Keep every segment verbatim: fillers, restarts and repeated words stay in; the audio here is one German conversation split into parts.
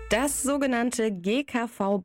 Das sogenannte G K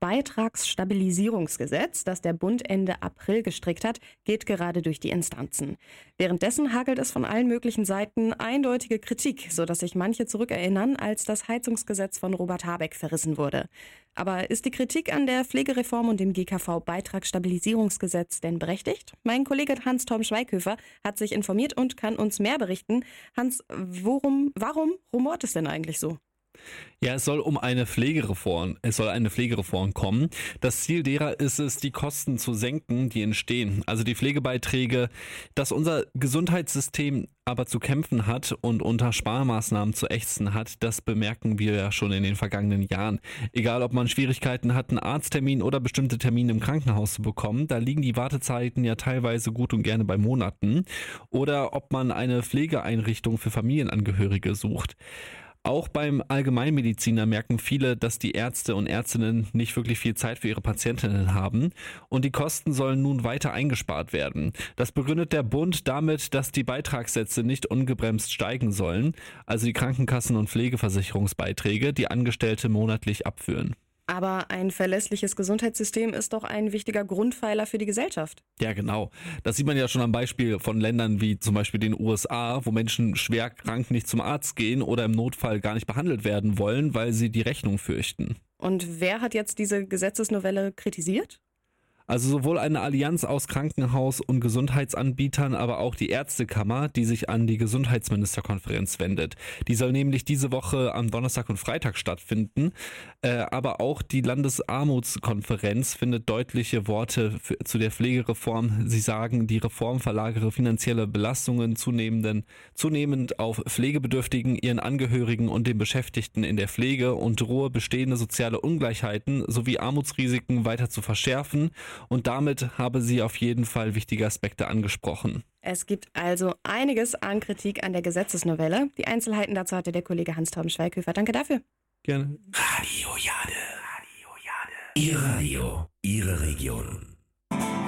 V-Beitragsstabilisierungsgesetz, das der Bund Ende April gestrickt hat, geht gerade durch die Instanzen. Währenddessen hagelt es von allen möglichen Seiten eindeutige Kritik, sodass sich manche zurückerinnern, als das Heizungsgesetz von Robert Habeck verrissen wurde. Aber ist die Kritik an der Pflegereform und dem G K V-Beitragsstabilisierungsgesetz denn berechtigt? Mein Kollege Hans-Tom Schweighöfer hat sich informiert und kann uns mehr berichten. Hans, worum, warum rumort es denn eigentlich so? Ja, es soll um eine Pflegereform, es soll eine Pflegereform kommen. Das Ziel derer ist es, die Kosten zu senken, die entstehen. Also die Pflegebeiträge, dass unser Gesundheitssystem aber zu kämpfen hat und unter Sparmaßnahmen zu ächzen hat, das bemerken wir ja schon in den vergangenen Jahren. Egal, ob man Schwierigkeiten hat, einen Arzttermin oder bestimmte Termine im Krankenhaus zu bekommen, da liegen die Wartezeiten ja teilweise gut und gerne bei Monaten. Oder ob man eine Pflegeeinrichtung für Familienangehörige sucht. Auch beim Allgemeinmediziner merken viele, dass die Ärzte und Ärztinnen nicht wirklich viel Zeit für ihre Patientinnen haben und die Kosten sollen nun weiter eingespart werden. Das begründet der Bund damit, dass die Beitragssätze nicht ungebremst steigen sollen, also die Krankenkassen- und Pflegeversicherungsbeiträge, die Angestellte monatlich abführen. Aber ein verlässliches Gesundheitssystem ist doch ein wichtiger Grundpfeiler für die Gesellschaft. Ja, genau. Das sieht man ja schon am Beispiel von Ländern wie zum Beispiel den U S A, wo Menschen schwer krank nicht zum Arzt gehen oder im Notfall gar nicht behandelt werden wollen, weil sie die Rechnung fürchten. Und wer hat jetzt diese Gesetzesnovelle kritisiert? Also sowohl eine Allianz aus Krankenhaus- und Gesundheitsanbietern, aber auch die Ärztekammer, die sich an die Gesundheitsministerkonferenz wendet. Die soll nämlich diese Woche am Donnerstag und Freitag stattfinden. Äh, aber auch die Landesarmutskonferenz findet deutliche Worte für, zu der Pflegereform. Sie sagen, die Reform verlagere finanzielle Belastungen zunehmenden, zunehmend auf Pflegebedürftigen, ihren Angehörigen und den Beschäftigten in der Pflege und drohe bestehende soziale Ungleichheiten sowie Armutsrisiken weiter zu verschärfen. Und damit habe sie auf jeden Fall wichtige Aspekte angesprochen. Es gibt also einiges an Kritik an der Gesetzesnovelle. Die Einzelheiten dazu hatte der Kollege Hans-Tom Schweighöfer. Danke dafür. Gerne. Radio Jade. Radio Jade. Ihr Radio, Ihre Region.